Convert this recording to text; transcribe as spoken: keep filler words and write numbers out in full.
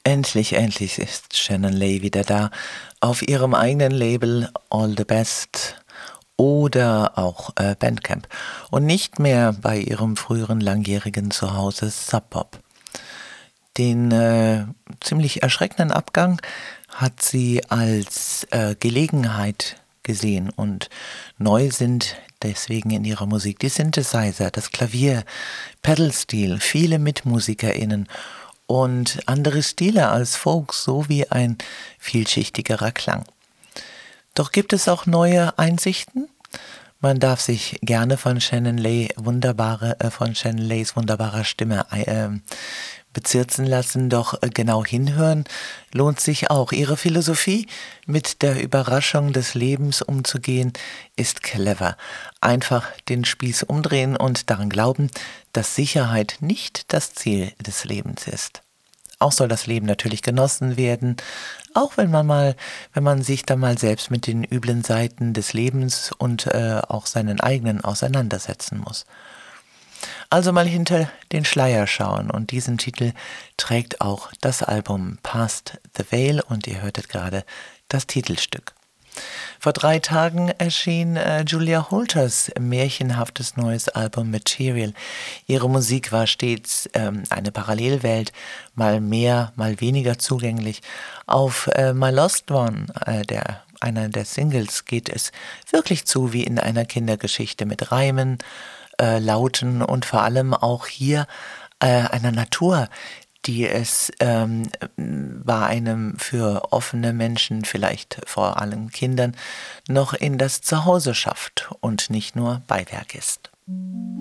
Endlich, endlich ist Shannon Lay wieder da auf ihrem eigenen Label All the Best oder auch äh, Bandcamp und nicht mehr bei ihrem früheren langjährigen Zuhause Sub Pop. Den äh, ziemlich erschreckenden Abgang hat sie als äh, Gelegenheit gesehen und neu sind deswegen in ihrer Musik die Synthesizer, das Klavier, Pedalsteel, viele MitmusikerInnen und andere Stile als Folk sowie ein vielschichtigerer Klang. Doch gibt es auch neue Einsichten? Man darf sich gerne von Shannon Lay wunderbare, äh, von Shannon Lays wunderbarer Stimme äh, bezirzen lassen, doch äh, genau hinhören lohnt sich auch. Ihre Philosophie, mit der Überraschung des Lebens umzugehen, ist clever. Einfach den Spieß umdrehen und daran glauben, dass Sicherheit nicht das Ziel des Lebens ist. Auch soll das Leben natürlich genossen werden, auch wenn man mal, wenn man sich dann mal selbst mit den üblen Seiten des Lebens und äh, auch seinen eigenen auseinandersetzen muss. Also mal hinter den Schleier schauen und diesen Titel trägt auch das Album Past the Veil und ihr hörtet gerade das Titelstück. Vor drei Tagen erschien äh, Julia Holters märchenhaftes neues Album Material. Ihre Musik war stets ähm, eine Parallelwelt, mal mehr, mal weniger zugänglich. Auf äh, My Lost One, äh, der, einer der Singles, geht es wirklich zu wie in einer Kindergeschichte mit Reimen, äh, Lauten und vor allem auch hier äh, einer Natur, die es ähm, bei einem für offene Menschen, vielleicht vor allem Kindern, noch in das Zuhause schafft und nicht nur Beiwerk ist.